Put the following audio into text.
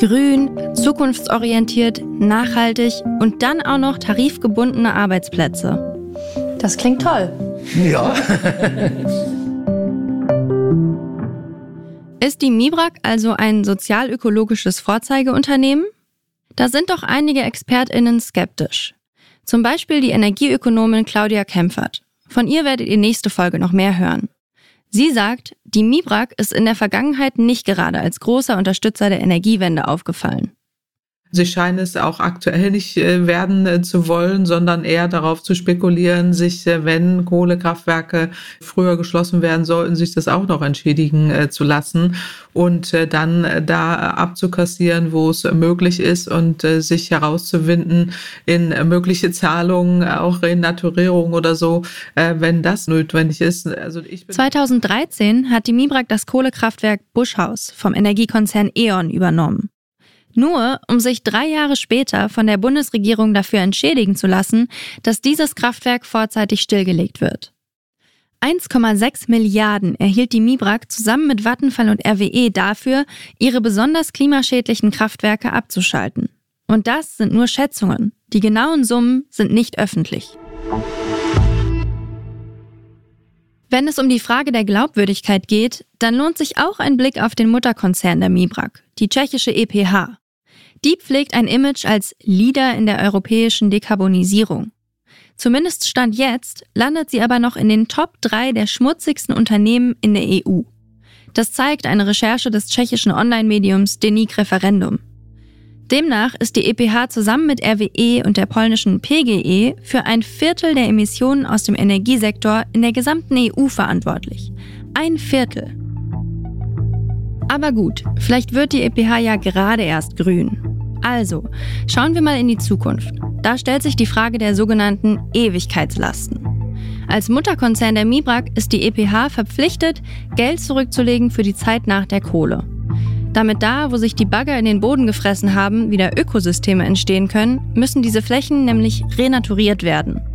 Grün, zukunftsorientiert, nachhaltig und dann auch noch tarifgebundene Arbeitsplätze. Das klingt toll. Ja. Ist die MIBRAG also ein sozial-ökologisches Vorzeigeunternehmen? Da sind doch einige ExpertInnen skeptisch. Zum Beispiel die Energieökonomin Claudia Kempfert. Von ihr werdet ihr nächste Folge noch mehr hören. Sie sagt, die MIBRAG ist in der Vergangenheit nicht gerade als großer Unterstützer der Energiewende aufgefallen. Sie scheinen es auch aktuell nicht werden zu wollen, sondern eher darauf zu spekulieren, sich, wenn Kohlekraftwerke früher geschlossen werden sollten, sich das auch noch entschädigen zu lassen und dann da abzukassieren, wo es möglich ist und sich herauszuwinden in mögliche Zahlungen, auch Renaturierung oder so, wenn das notwendig ist. 2013 hat die MIBRAG das Kohlekraftwerk Buschhaus vom Energiekonzern E.ON übernommen. Nur, um sich 3 Jahre später von der Bundesregierung dafür entschädigen zu lassen, dass dieses Kraftwerk vorzeitig stillgelegt wird. 1,6 Milliarden erhielt die MIBRAG zusammen mit Vattenfall und RWE dafür, ihre besonders klimaschädlichen Kraftwerke abzuschalten. Und das sind nur Schätzungen. Die genauen Summen sind nicht öffentlich. Wenn es um die Frage der Glaubwürdigkeit geht, dann lohnt sich auch ein Blick auf den Mutterkonzern der MIBRAG, die tschechische EPH. Die pflegt ein Image als Leader in der europäischen Dekarbonisierung. Zumindest Stand jetzt landet sie aber noch in den Top 3 der schmutzigsten Unternehmen in der EU. Das zeigt eine Recherche des tschechischen Online-Mediums Deník Referendum. Demnach ist die EPH zusammen mit RWE und der polnischen PGE für 1/4 der Emissionen aus dem Energiesektor in der gesamten EU verantwortlich. 1/4. Aber gut, vielleicht wird die EPH ja gerade erst grün. Also, schauen wir mal in die Zukunft. Da stellt sich die Frage der sogenannten Ewigkeitslasten. Als Mutterkonzern der MIBRAG ist die EPH verpflichtet, Geld zurückzulegen für die Zeit nach der Kohle. Damit da, wo sich die Bagger in den Boden gefressen haben, wieder Ökosysteme entstehen können, müssen diese Flächen nämlich renaturiert werden.